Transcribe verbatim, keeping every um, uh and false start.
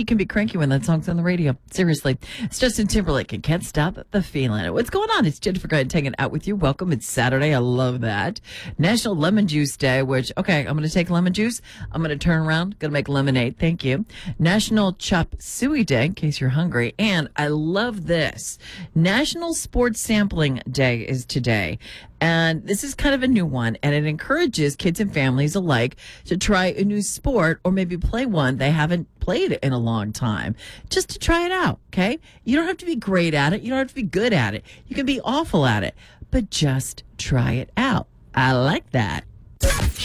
he can be cranky when that song's on the radio. Seriously. It's Justin Timberlake and Can't Stop the Feeling. What's going on? It's Jennifer Grant taking it out with you. Welcome. It's Saturday. I love that. National Lemon Juice Day, which, okay, I'm going to take lemon juice. I'm going to turn around. Going to make lemonade. Thank you. National Chop Suey Day, in case you're hungry. And I love this. National Sports Sampling Day is today. And this is kind of a new one, and it encourages kids and families alike to try a new sport or maybe play one they haven't played in a long time, just to try it out, okay? You don't have to be great at it. You don't have to be good at it. You can be awful at it, but just try it out. I like that.